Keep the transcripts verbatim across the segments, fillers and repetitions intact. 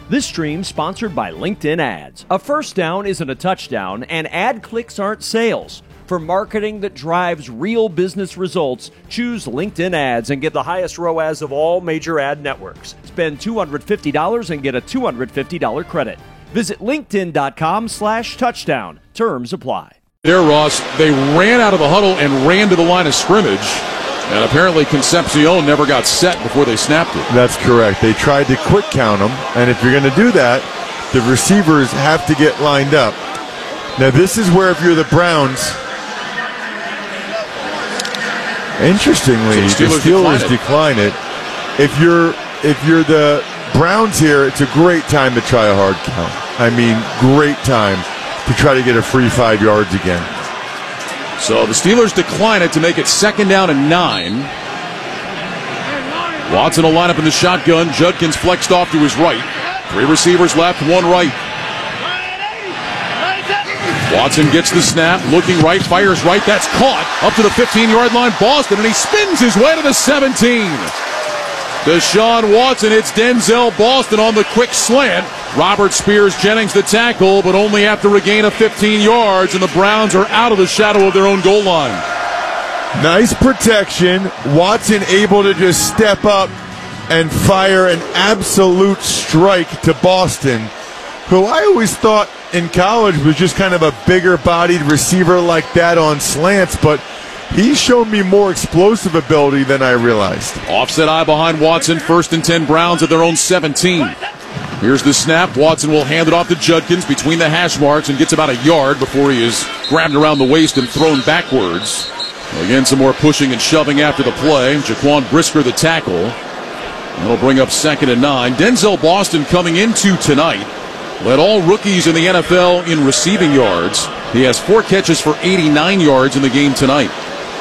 This stream sponsored by LinkedIn Ads. A first down isn't a touchdown, and ad clicks aren't sales. For marketing that drives real business results, choose LinkedIn Ads and get the highest R O A S of all major ad networks. Spend two hundred fifty dollars and get a two hundred fifty dollars credit. Visit linkedin.com slash touchdown. Terms apply. There, Ross, they ran out of the huddle and ran to the line of scrimmage. And apparently Concepcion never got set before they snapped it. That's correct. They tried to quick count them, and if you're going to do that, the receivers have to get lined up. Now, this is where if you're the Browns, interestingly, so the Steelers, the Steelers decline, it. decline it. If you're if you're the Browns here, it's a great time to try a hard count. I mean, great time to try to get a free five yards again. So the Steelers decline it to make it second down and nine. Watson will line up in the shotgun. Judkins flexed off to his right. Three receivers left, one right. Watson gets the snap, looking right, fires right. That's caught up to the fifteen-yard line. Boston, and he spins his way to the seventeen. Deshaun Watson hits Denzel Boston on the quick slant. Robert Spears Jennings the tackle, but only after a gain of fifteen yards, and the Browns are out of the shadow of their own goal line. Nice protection. Watson able to just step up and fire an absolute strike to Boston, who I always thought in college was just kind of a bigger-bodied receiver like that on slants, but he's shown me more explosive ability than I realized. Offset eye behind Watson, first and ten Browns at their own seventeen. Here's the snap. Watson will hand it off to Judkins between the hash marks and gets about a yard before he is grabbed around the waist and thrown backwards. Again, some more pushing and shoving after the play. Jaquan Brisker the tackle. That'll bring up second and nine. Denzel Boston coming into tonight led all rookies in the N F L in receiving yards. He has four catches for eighty-nine yards in the game tonight.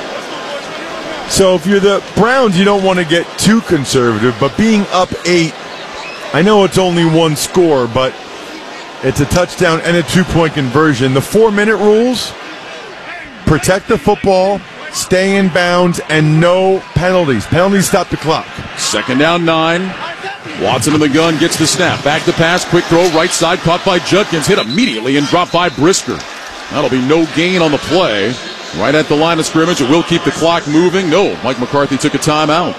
So if you're the Browns, you don't want to get too conservative, but being up eight, I know it's only one score, but it's a touchdown and a two-point conversion. The four-minute rules: protect the football, stay in bounds, and no penalties. Penalties stop the clock. Second down, nine. Watson in the gun, gets the snap. Back to pass, quick throw, right side, caught by Judkins, hit immediately and dropped by Brisker. That'll be no gain on the play. Right at the line of scrimmage, it will keep the clock moving. No, Mike McCarthy took a timeout.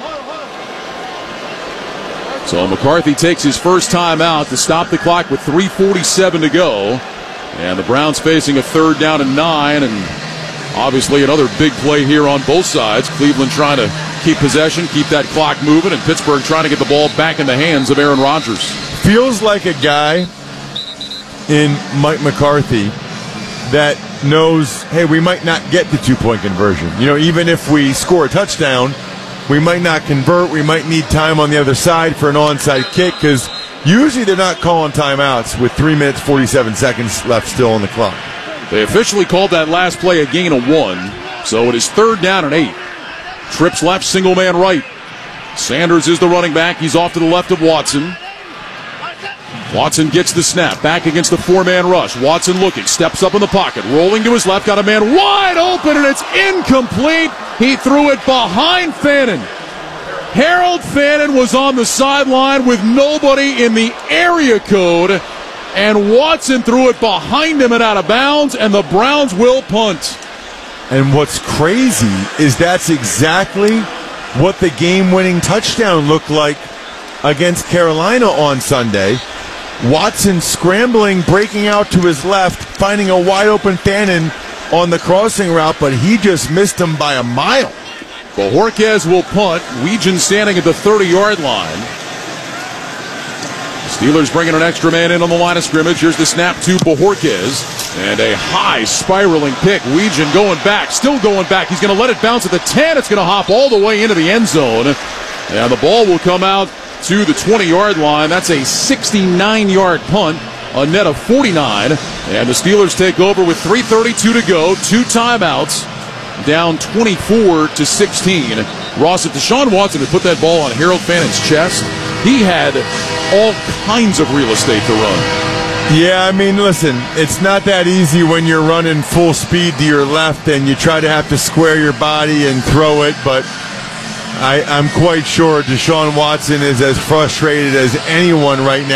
So McCarthy takes his first timeout to stop the clock with three forty-seven to go. And the Browns facing a third down and nine, and obviously another big play here on both sides. Cleveland trying to keep possession, keep that clock moving, and Pittsburgh trying to get the ball back in the hands of Aaron Rodgers. Feels like a guy in Mike McCarthy that knows, hey, we might not get the two-point conversion. You know, even if we score a touchdown, we might not convert. We might need time on the other side for an onside kick, because usually they're not calling timeouts with three minutes, forty-seven seconds left still on the clock. They officially called that last play a gain of one, so it is third down and eight. Trips left, single man right. Sanders is the running back. He's off to the left of Watson. Watson gets the snap, back against the four-man rush. Watson looking, steps up in the pocket, rolling to his left, got a man wide open, and it's incomplete. He threw it behind Fannin. Harold Fannin was on the sideline with nobody in the area code, and Watson threw it behind him and out of bounds, and the Browns will punt. And what's crazy is that's exactly what the game-winning touchdown looked like against Carolina on Sunday. Watson scrambling, breaking out to his left, finding a wide-open Fannin on the crossing route, but he just missed him by a mile. Bojorquez will punt. Weegan standing at the thirty-yard line. Steelers bringing an extra man in on the line of scrimmage. Here's the snap to Bojorquez. And a high spiraling pick. Weegan going back, still going back. He's going to let it bounce at the ten. It's going to hop all the way into the end zone. And the ball will come out to the twenty-yard line. That's a sixty-nine-yard punt, a net of forty-nine. And the Steelers take over with three thirty-two to go, two timeouts, down twenty-four to sixteen. Ross, if Deshaun Watson had put that ball on Harold Fannin's chest, he had all kinds of real estate to run. Yeah, I mean, listen, it's not that easy when you're running full speed to your left and you try to have to square your body and throw it, but I, I'm quite sure Deshaun Watson is as frustrated as anyone right now.